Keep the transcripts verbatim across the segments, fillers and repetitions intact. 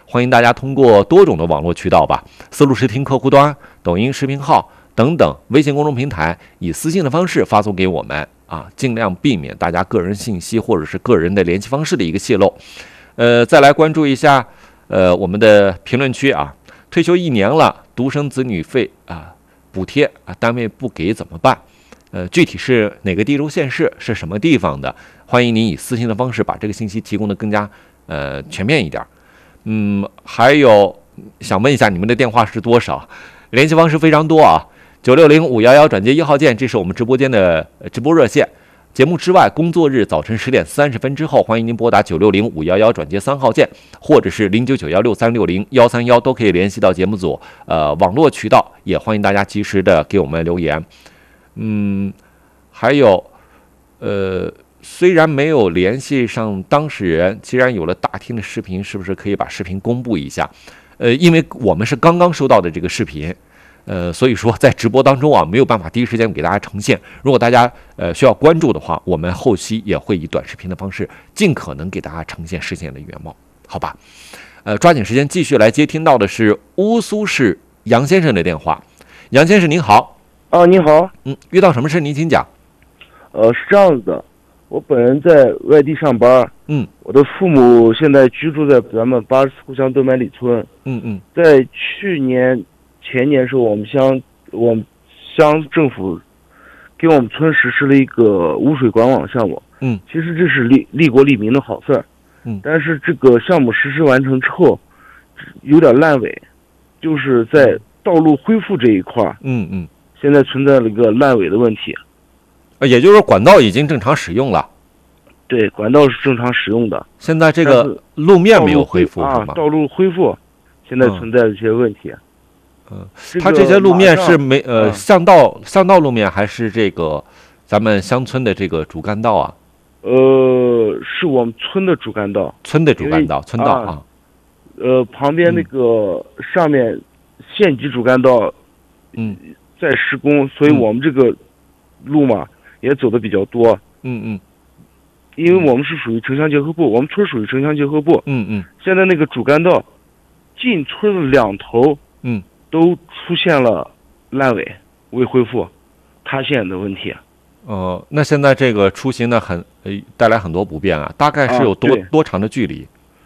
欢迎大家通过多种的网络渠道吧，丝路视听客户端、抖音视频号等等微信公众平台，以私信的方式发送给我们啊，尽量避免大家个人信息或者是个人的联系方式的一个泄露。呃，再来关注一下呃我们的评论区啊，退休一年了，独生子女费啊补贴啊单位不给怎么办？呃，具体是哪个地州县市，是什么地方的？欢迎您以私信的方式把这个信息提供的更加呃全面一点。嗯，还有想问一下你们的电话是多少？联系方式非常多啊，九六零五幺幺转接一号键，这是我们直播间的直播热线。节目之外，工作日早晨十点三十分之后，欢迎您拨打九六零五幺幺转接三号键，或者是零九九幺六三六零幺三幺，都可以联系到节目组。呃，网络渠道也欢迎大家及时的给我们留言。嗯，还有，呃，虽然没有联系上当事人，既然有了大厅的视频，是不是可以把视频公布一下？呃，因为我们是刚刚收到的这个视频，呃，所以说在直播当中啊，没有办法第一时间给大家呈现。如果大家呃需要关注的话，我们后期也会以短视频的方式，尽可能给大家呈现事件的原貌，好吧？呃，抓紧时间继续来接听到的是乌苏市杨先生的电话。杨先生您好。 啊，你好。 嗯，遇到什么事您请讲。 呃，是这样子的，我本人在外地上班。 嗯。 我的父母现在居住在咱们八十四户乡墩买里村。 嗯嗯。 在去年、前年时候，我们乡我们乡政府给我们村实施了一个污水管网项目。 嗯。 其实这是利利国利民的好事儿。 嗯。 但是这个项目实施完成之后，有点烂尾，就是在道路恢复这一块。 嗯嗯。 现在存在了一个烂尾的问题， 呃，也就是说管道已经正常使用了。 对，管道是正常使用的。 现在这个路面没有恢复啊， 是吗？ 道路恢复，现在存在一些问题。 嗯，它这些路面是没呃巷道巷道路面，还是这个咱们乡村的这个主干道啊？ 呃，是我们村的主干道。 村的主干道，村道啊。 呃，旁边那个上面县级主干道， 嗯。 在施工，所以我们这个路嘛也走的比较多。 嗯嗯， 因为我们是属于城乡结合部，我们村属于城乡结合部。 嗯嗯， 现在那个主干道进村的两头， 嗯， 都出现了烂尾、未恢复、塌陷的问题。 呃，那现在这个出行呢，很呃带来很多不便啊，大概是有多、 啊、 多长的距离？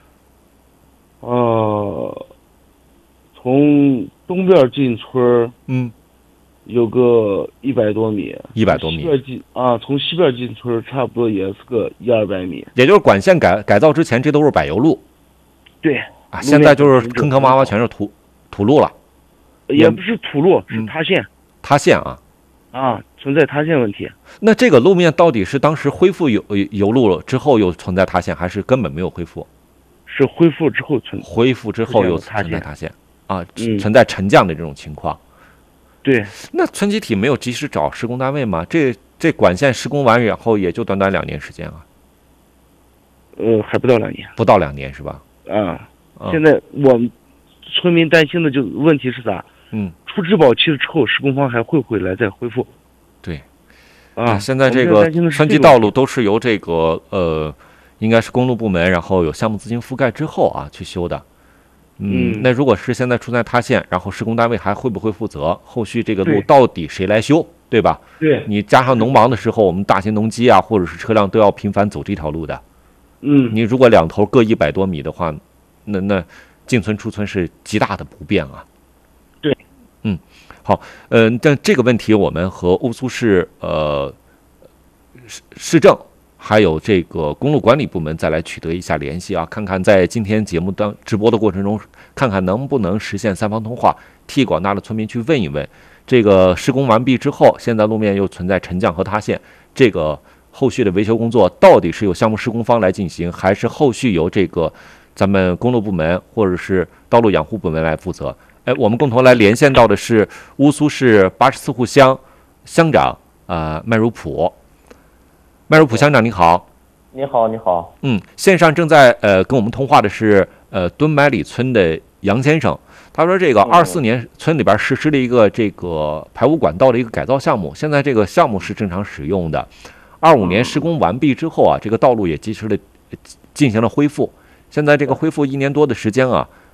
呃，从东边进村， 嗯。 有个一百多米， 一百多米。 西边进啊，从西边进村差不多也是个一二百米。 也就是管线改改造之前，这都是柏油路。 对啊，现在就是坑坑洼洼，全是土土路了。 也不是土路，是塌陷。 嗯、塌陷啊！ 啊，存在塌陷问题。 那这个路面到底是当时恢复油油路之后又存在塌陷，还是根本没有恢复？ 是恢复之后存。 恢复之后又存在塌陷啊、 嗯， 存在沉降的这种情况。 对， 那村集体没有及时找施工单位吗？这这管线施工完以后也就短短两年时间啊。 呃，还不到两年。 不到两年是吧？ 啊，嗯、现在我们村民担心的就问题是啥？ 嗯， 出质保期之后，施工方还会不会来再恢复？ 对， 啊， 现在这个村级道路都是由这个呃，应该是公路部门，然后有项目资金覆盖之后啊去修的。嗯，那如果是现在出现塌陷，然后施工单位还会不会负责？后续这个路到底谁来修，对吧？ 对， 你加上农忙的时候，我们大型农机啊，或者是车辆都要频繁走这条路的。 嗯， 你如果两头各一百多米的话，那那进村出村是极大的不便啊。 对， 嗯，好，嗯、呃，但这个问题我们和乌苏市呃市市政。还有这个公路管理部门再来取得一下联系啊，看看在今天节目当直播的过程中，看看能不能实现三方通话，替广大的村民去问一问，这个施工完毕之后，现在路面又存在沉降和塌陷，这个后续的维修工作到底是由项目施工方来进行，还是后续由这个咱们公路部门或者是道路养护部门来负责？哎，我们共同来连线到的是乌苏市八十四户乡乡长啊、呃、麦如普。麦如普乡长您好。 你好，你好。 嗯，线上正在呃跟我们通话的是呃墩买里村的杨先生，他说这个二四年村里边实施了一个这个排污管道的一个改造项目，现在这个项目是正常使用的。二五年施工完毕之后啊，这个道路也及时的进行了恢复。现在这个恢复一年多的时间啊，